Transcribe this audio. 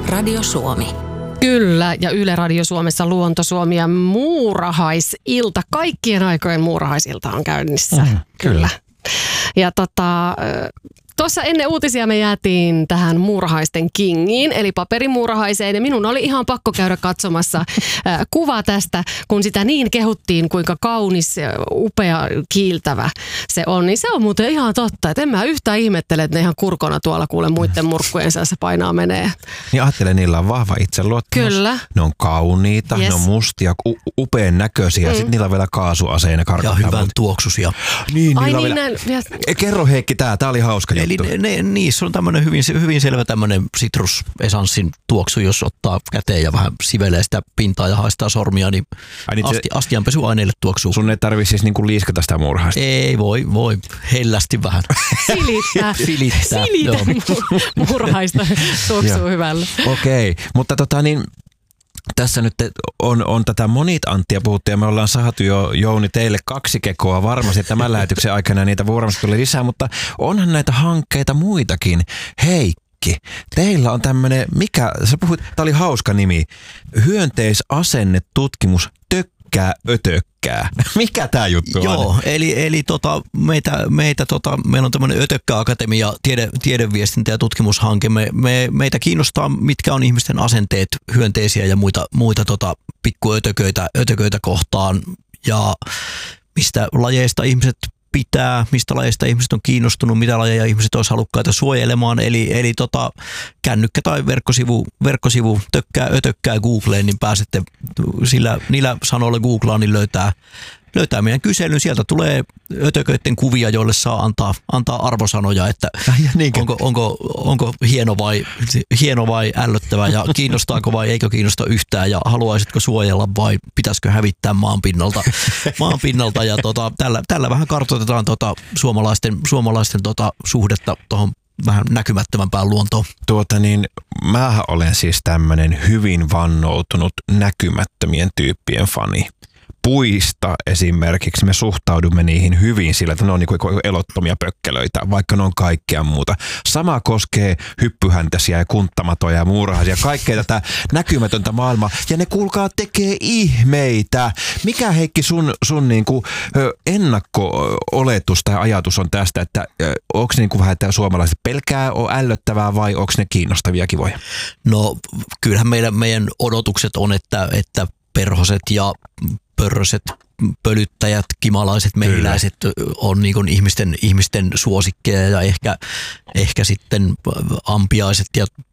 Radio Suomi. Kyllä, ja Yle Radio Suomessa Luonto Suomi ja muurahaisilta. Kaikkien aikojen muurahaisilta on käynnissä. Kyllä. Ja tuossa ennen uutisia me jäätiin tähän muurahaisten kingiin, eli paperimuurahaiseen, ja minun oli ihan pakko käydä katsomassa kuva tästä, kun sitä niin kehuttiin, kuinka kaunis, upea, kiiltävä se on. Niin se on muuten ihan totta, että en mä yhtään ihmettele, että ne ihan kurkona tuolla kuule muiden murkkujen seassa painaa menee. Niin ajattelen, niillä on vahva itseluottamus. Kyllä. Ne on kauniita, Yes. ne on mustia, upean näköisiä, sitten niillä on vielä kaasuaseena karkottaa. Ja hyvän tuoksusia. Niin, Ai niillä on niin, vielä... Kerro Heikki, tää oli hauska juttu. Eli niissä on tämmöinen hyvin selvä tämmöinen sitrusesanssin tuoksu, jos ottaa käteen ja vähän sivelee sitä pintaa ja haistaa sormia, niin astianpesuaineille tuoksuu. Sun ei tarvitse siis niinku liiskata sitä muurahaista. Ei voi hellästi vähän. Silittää. Muurahaista tuoksuu hyvällä. Okei, mutta tässä nyt on tätä monit-Anttia puhuttu ja me ollaan saatu jo, Jouni, teille 2 kekoa varmasti tämän lähetyksen aikana, niitä varmasti tulee lisää, mutta onhan näitä hankkeita muitakin. Heikki, teillä on tämmöinen, sä puhuit, tää oli hauska nimi, hyönteisasennetutkimus tökkää ötökkää. Mikä tää juttu on? Joo, eli meillä on tämmöinen Ötökkä-akatemia, tiedeviestintä- ja tutkimushanke. Meitä kiinnostaa, mitkä on ihmisten asenteet hyönteisiä ja muita pikkuötököitä kohtaan ja mistä lajeista ihmiset pitää, mistä lajeista ihmiset on kiinnostunut, mitä lajeja ihmiset olisi halukkaita suojelemaan. Eli kännykkä tai verkkosivu ötökkää Googleen, niin pääsette niillä sanoilla googlaan, niin löytää meidän kyselyn. Sieltä tulee ötököiden kuvia, joille saa antaa arvosanoja, että onko hieno vai ällöttävä ja kiinnostaako vai eikö kiinnosta yhtään ja haluaisitko suojella vai pitäisikö hävittää maanpinnalta ja tällä vähän kartoitetaan suomalaisten suhdetta tuohon vähän näkymättömämpään luontoon. Mähän olen siis tämmönen hyvin vannoutunut näkymättömien tyyppien fani. Puista esimerkiksi me suhtaudumme niihin hyvin sillä, että ne on niin kuin elottomia pökkelöitä, vaikka ne on kaikkea muuta. Sama koskee hyppyhäntäisiä ja kunttamatoja ja muurahaisia, kaikkea tätä näkymätöntä maailmaa. Ja ne kuulkaa tekee ihmeitä. Mikä Heikki sun niin kuin ennakko-oletus tai ajatus on tästä, että onko ne niin kuin vähän, että suomalaiset pelkää, on ällöttävää vai onko ne kiinnostavia kivoja? No kyllähän meidän odotukset on, että perhoset ja pörröset, pölyttäjät, kimalaiset, mehiläiset on niin kuin ihmisten suosikkeja ja ehkä sitten ampiaiset ja